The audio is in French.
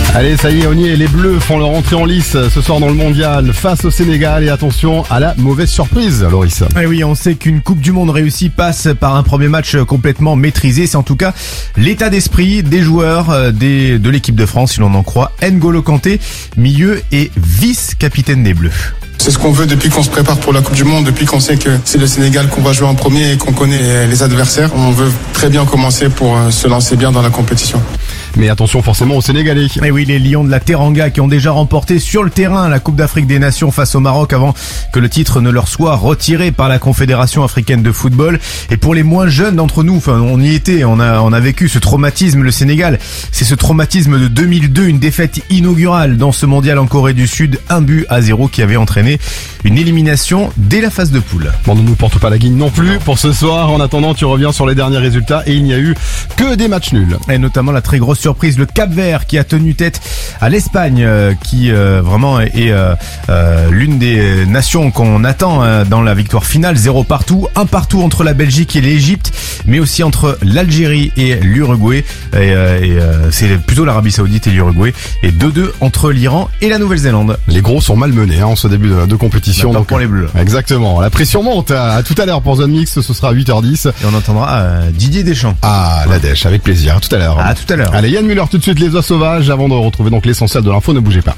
Allez, ça y est, on y est. Les Bleus font leur entrée en lice ce soir dans le mondial face au Sénégal. Et attention à la mauvaise surprise, Loris. Et oui, on sait qu'une Coupe du Monde réussie passe par un premier match complètement maîtrisé. C'est en tout cas l'état d'esprit des joueurs de l'équipe de France, si l'on en croit N'Golo Kanté, milieu et vice-capitaine des Bleus. C'est ce qu'on veut depuis qu'on se prépare pour la Coupe du Monde, depuis qu'on sait que c'est le Sénégal qu'on va jouer en premier et qu'on connaît les adversaires. On veut très bien commencer pour se lancer bien dans la compétition. Mais attention forcément aux Sénégalais. Et oui, les Lions de la Teranga qui ont déjà remporté sur le terrain la Coupe d'Afrique des Nations face au Maroc avant que le titre ne leur soit retiré par la Confédération africaine de football. Et pour les moins jeunes d'entre nous, on y était, on a vécu ce traumatisme, le Sénégal. C'est ce traumatisme de 2002, une défaite inaugurale dans ce mondial en Corée du Sud, 1-0 qui avait entraîné une élimination dès la phase de poule. Bon, ne nous porte pas la guigne non plus pour ce soir. En attendant, tu reviens sur les derniers résultats et il n'y a eu que des matchs nuls. Et notamment la très grosse surprise, le Cap-Vert qui a tenu tête à l'Espagne, qui vraiment est l'une des nations qu'on attend dans la victoire finale. 0 partout, 1 partout entre la Belgique et l'Égypte, mais aussi entre l'Algérie et l'Uruguay. C'est plutôt l'Arabie Saoudite et l'Uruguay. Et 2-2 entre l'Iran et la Nouvelle-Zélande. Les gros sont malmenés en ce début de compétition. Donc, pour les Bleus. Exactement. La pression monte. À tout à l'heure pour Zone Mix. Ce sera à 8h10. Et on entendra Didier Deschamps. Ah, la dèche, avec plaisir. À tout à l'heure. À tout à l'heure. Allez, Yann Muller tout de suite, les oies sauvages, avant de retrouver donc l'essentiel de l'info. Ne bougez pas.